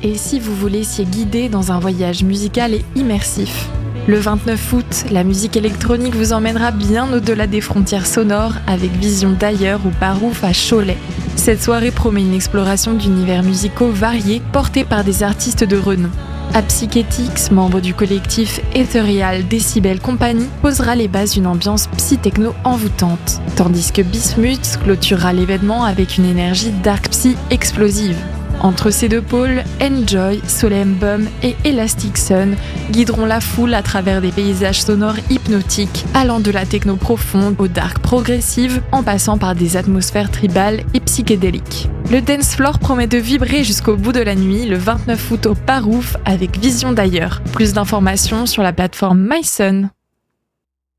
et si vous vous laissiez guider dans un voyage musical et immersif. Le 29 août, la musique électronique vous emmènera bien au-delà des frontières sonores avec Vision d'ailleurs ou Barouf à Cholet. Cette soirée promet une exploration d'univers musicaux variés portés par des artistes de renom. Apsychetix, membre du collectif Ethereal Decibel Company, posera les bases d'une ambiance psy-techno envoûtante, tandis que Bismuth clôturera l'événement avec une énergie dark psy explosive. Entre ces deux pôles, Enjoy, Solemn Bum et Elastic Sun guideront la foule à travers des paysages sonores hypnotiques, allant de la techno profonde au dark progressive, en passant par des atmosphères tribales et psychédéliques. Le dance floor promet de vibrer jusqu'au bout de la nuit le 29 août au Barouf avec Vision d'ailleurs. Plus d'informations sur la plateforme MySun.